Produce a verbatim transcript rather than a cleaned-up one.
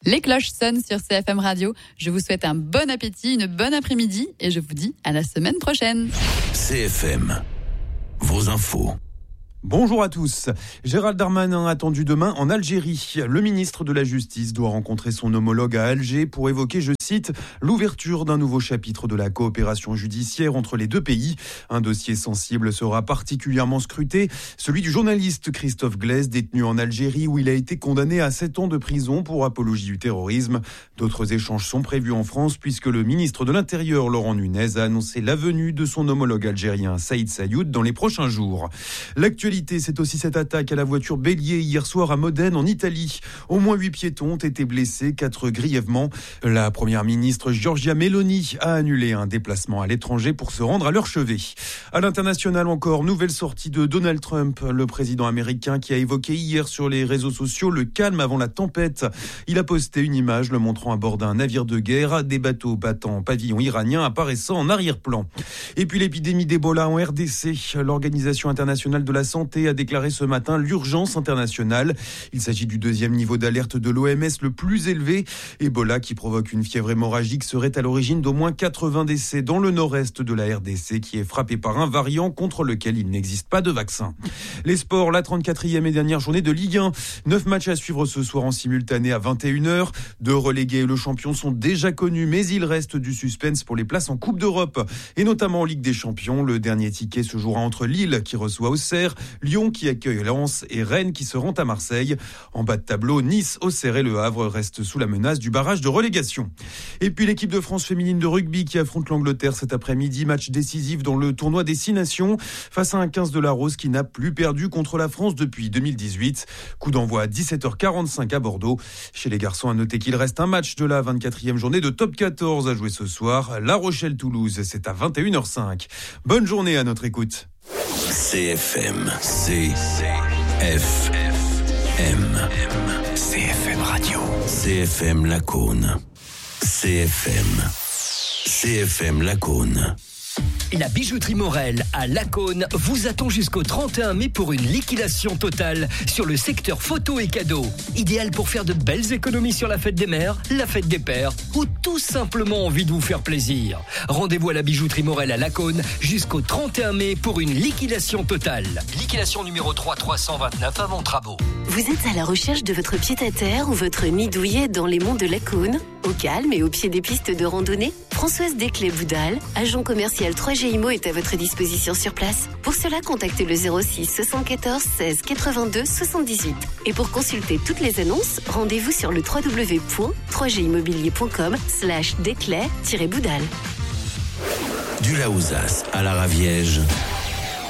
Les cloches sonnent sur C F M Radio. Je vous souhaite un bon appétit, une bonne après-midi et je vous dis à la semaine prochaine. C F M, vos infos. Bonjour à tous. Gérald Darmanin attendu demain en Algérie. Le ministre de la Justice doit rencontrer son homologue à Alger pour évoquer, je cite, l'ouverture d'un nouveau chapitre de la coopération judiciaire entre les deux pays. Un dossier sensible sera particulièrement scruté, celui du journaliste Christophe Glaise, détenu en Algérie où il a été condamné à sept ans de prison pour apologie du terrorisme. D'autres échanges sont prévus en France puisque le ministre de l'Intérieur, Laurent Nunez, a annoncé la venue de son homologue algérien Saïd Sayoud dans les prochains jours. L'actualité, c'est aussi cette attaque à la voiture bélier hier soir à Modène en Italie. Au moins huit piétons ont été blessés, quatre grièvement. La première ministre Giorgia Meloni a annulé un déplacement à l'étranger pour se rendre à leur chevet. À l'international encore, nouvelle sortie de Donald Trump, le président américain qui a évoqué hier sur les réseaux sociaux le calme avant la tempête. Il a posté une image le montrant à bord d'un navire de guerre, des bateaux battant pavillon iranien apparaissant en arrière-plan. Et puis l'épidémie d'Ebola en R D C. L'Organisation internationale de la santé a déclaré ce matin l'urgence internationale. Il s'agit du deuxième niveau d'alerte de l'O M S le plus élevé. Ebola, qui provoque une fièvre hémorragique, serait à l'origine d'au moins quatre-vingts décès dans le nord-est de la R D C, qui est frappé par un variant contre lequel il n'existe pas de vaccin. Les sports, la trente-quatrième et dernière journée de Ligue un. Neuf matchs à suivre ce soir en simultané à vingt et une heures. Deux relégués et le champion sont déjà connus, mais il reste du suspense pour les places en Coupe d'Europe. Et notamment en Ligue des Champions. Le dernier ticket se jouera entre Lille, qui reçoit Auxerre, Lyon qui accueille Lens et Rennes qui se rend à Marseille. En bas de tableau, Nice, Auxerre et Le Havre restent sous la menace du barrage de relégation. Et puis l'équipe de France féminine de rugby qui affronte l'Angleterre cet après-midi, match décisif dans le tournoi des Six Nations face à un quinze de la Rose qui n'a plus perdu contre la France depuis deux mille dix-huit. Coup d'envoi à dix-sept heures quarante-cinq à Bordeaux. Chez les garçons, à noter qu'il reste un match de la vingt-quatrième journée de top quatorze à jouer ce soir. La Rochelle-Toulouse, c'est à vingt et une heures cinq. Bonne journée à notre écoute. C F M, C F M, C F M Radio, C F M Lacaune, C F M, C F M Lacaune. La bijouterie Morel à Lacaune vous attend jusqu'au trente et un mai pour une liquidation totale sur le secteur photos et cadeaux. Idéal pour faire de belles économies sur la fête des mères, la fête des pères ou tout simplement envie de vous faire plaisir. Rendez-vous à la bijouterie Morel à Lacaune jusqu'au trente et un mai pour une liquidation totale. Liquidation numéro trois trois cent vingt-neuf à Montrabo. Vous êtes à la recherche de votre pied-à-terre ou votre nid douillet dans les monts de Lacaune, au calme et au pied des pistes de randonnée? Françoise Desclés-Boudal, agent commercial trois G I M O, est à votre disposition sur place. Pour cela, contactez le zéro six soixante-quatorze seize quatre-vingt-deux soixante-dix-huit. Et pour consulter toutes les annonces, rendez-vous sur le w w w point trois g immobilier point com slash desclés-boudal. Du Laouzas à la Raviège,